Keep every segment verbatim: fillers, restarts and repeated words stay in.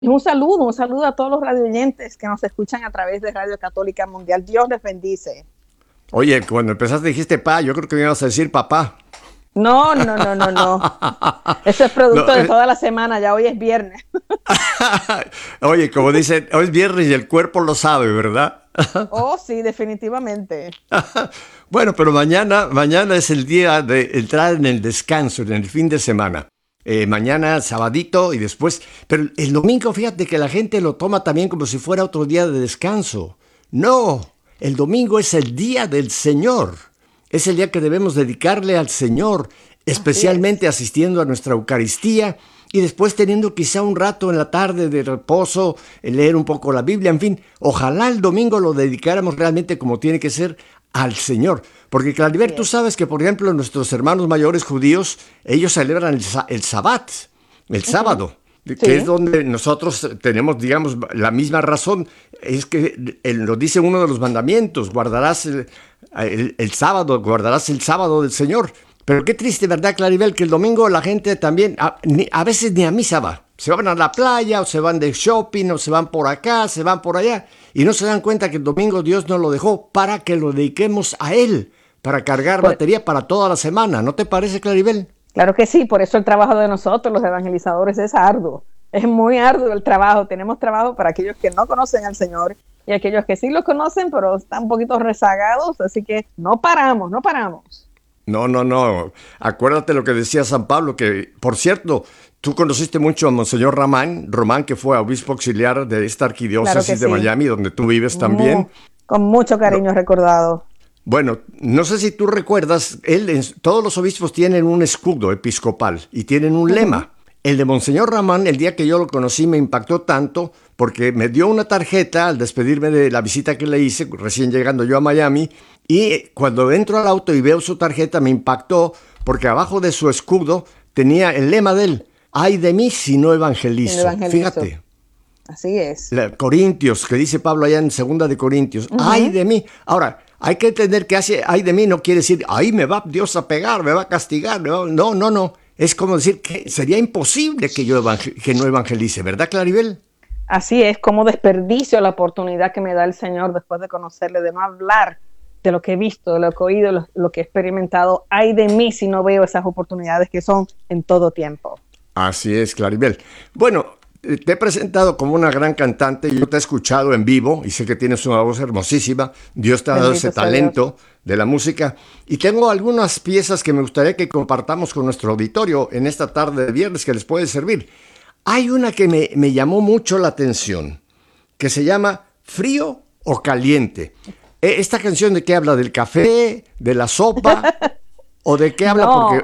Y un saludo, un saludo a todos los radioyentes que nos escuchan a través de Radio Católica Mundial. Dios les bendice. Oye, cuando empezaste dijiste pa, yo creo que me ibas a decir papá. No, no, no, no, no. Eso es producto No, de eh, toda la semana, ya hoy es viernes. Oye, como dicen, hoy es viernes y el cuerpo lo sabe, ¿verdad? Oh, sí, definitivamente. Bueno, pero mañana, mañana es el día de entrar en el descanso, en el fin de semana. Eh, mañana, sabadito y después. Pero el domingo, fíjate que la gente lo toma también como si fuera otro día de descanso. No, el domingo es el día del Señor. Es el día que debemos dedicarle al Señor, Así es. especialmente asistiendo a nuestra Eucaristía y después teniendo quizá un rato en la tarde de reposo, eh, leer un poco la Biblia, en fin. Ojalá el domingo lo dedicáramos realmente como tiene que ser al Señor. Porque, Así Claribel, tú es. sabes que, por ejemplo, nuestros hermanos mayores judíos, ellos celebran el, sa- el Sabbat, el Ujú. sábado, que es Sí, donde nosotros tenemos, digamos, la misma razón. Es que eh, lo dice uno de los mandamientos: guardarás el, el- el sábado, guardarás el sábado del Señor. Pero qué triste, ¿verdad, Claribel? Que el domingo la gente también, a, ni- a veces ni a misa va. Se van a la playa, o se van de shopping, o se van por acá, se van por allá, y no se dan cuenta que el domingo Dios nos lo dejó para que lo dediquemos a Él, para cargar por- batería para toda la semana. ¿No te parece, Claribel? claro que sí, por eso el trabajo de nosotros, los evangelizadores, es arduo. Es muy arduo el trabajo. Tenemos trabajo para aquellos que no conocen al Señor y aquellos que sí lo conocen, pero están un poquito rezagados, así que no paramos, no paramos. No, no, no. Acuérdate lo que decía San Pablo, que, por cierto, tú conociste mucho a Monseñor Román, Román, que fue obispo auxiliar de esta Claro que arquidiócesis de sí. Miami, donde tú vives Mu- también. con mucho No, cariño recordado. bueno, no sé si tú recuerdas, él, en- todos los obispos tienen un escudo episcopal y tienen un Ujú. lema. El de Monseñor Ramán, el día que yo lo conocí, me impactó tanto porque me dio una tarjeta al despedirme de la visita que le hice, recién llegando yo a Miami, y cuando entro al auto y veo su tarjeta me impactó porque abajo de su escudo tenía el lema de él: ay de mí si no Sin evangelizo. evangelizo. Fíjate, Así es. la- Corintios, que dice Pablo allá en Segunda de Corintios, ay Ujú. de mí. Ahora, hay que entender que hace ay de mí no quiere decir, ay me va Dios a pegar, me va a castigar. No, no, no, no. Es como decir que sería imposible que yo evangel- que no evangelice, ¿verdad, Claribel? Así es, como desperdicio la oportunidad que me da el Señor después de conocerle, de no hablar de lo que he visto, de lo que he oído, lo, lo que he experimentado. Ay de mí si no veo esas oportunidades que son en todo tiempo. Así es, Claribel. Bueno, eh, te he presentado como una gran cantante. Yo te he escuchado en vivo y sé que tienes una voz hermosísima. Dios te ha dado ese Bendito sea Dios. talento de la música. Y tengo algunas piezas que me gustaría que compartamos con nuestro auditorio en esta tarde de viernes que les puede servir. Hay una que me, me llamó mucho la atención, que se llama Frío o Caliente. Eh, ¿Esta canción de qué habla? ¿Del café? ¿De la sopa? ¿O de qué habla? Porque, No,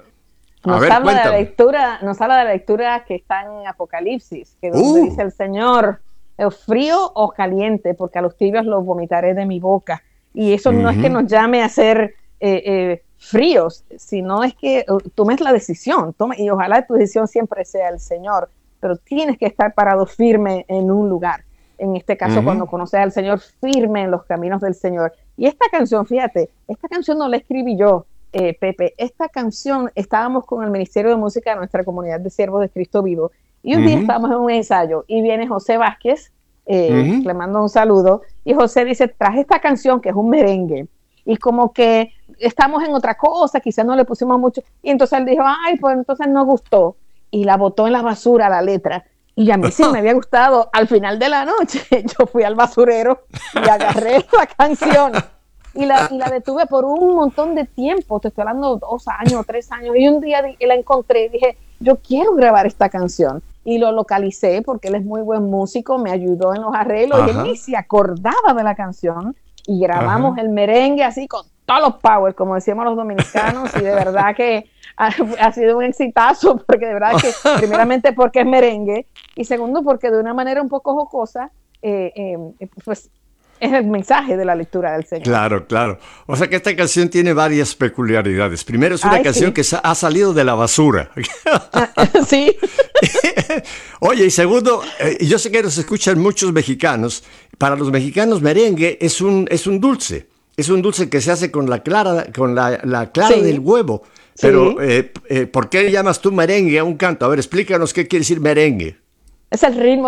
a nos ver, habla de la cuéntame. lectura, nos habla de la lectura que está en Apocalipsis, que donde ¡Uh! dice el Señor, "Eh, frío o caliente, porque a los tibios los vomitaré de mi boca". Y eso no es que Ujú. nos llame a ser eh, eh, fríos, sino es que uh, tomes la decisión, tome, y ojalá tu decisión siempre sea el Señor, pero tienes que estar parado firme en un lugar. En este caso, Ujú. cuando conoces al Señor, firme en los caminos del Señor. Y esta canción, fíjate, esta canción no la escribí yo, eh, Pepe. Esta canción, estábamos con el Ministerio de Música de nuestra comunidad de Siervos de Cristo Vivo, y un día Ujú. estábamos en un ensayo, y viene José Vázquez, eh, Ujú. le mando un saludo, y José dice, traje esta canción que es un merengue, y como que estamos en otra cosa, quizás no le pusimos mucho, y entonces él dijo, ay, pues entonces no gustó, y la botó en la basura la letra, y a mí sí me había gustado. Al final de la noche yo fui al basurero y agarré la canción y la, y la detuve por un montón de tiempo, te estoy hablando dos años, tres años, y un día la encontré y dije, yo quiero grabar esta canción, y lo localicé porque él es muy buen músico, me ayudó en los arreglos, y él ni Ajá. se acordaba de la canción, y grabamos Ajá. el merengue así con todos los power, como decíamos los dominicanos, y de verdad que ha, ha sido un exitazo, porque de verdad que, primeramente porque es merengue, y segundo porque de una manera un poco jocosa, eh, eh, pues es el mensaje de la lectura del Señor. Claro, claro. O sea que esta canción tiene varias peculiaridades. Primero, es una Ay, canción sí. que sa- ha salido de la basura. Ah, sí. Oye, y segundo, eh, yo sé que nos escuchan muchos mexicanos. Para los mexicanos, merengue es un, es un dulce. Es un dulce que se hace con la clara, con la, la clara del Sí, huevo. Pero, sí. eh, eh, ¿por qué llamas tú merengue a un canto? A ver, explícanos qué quiere decir merengue. Es el ritmo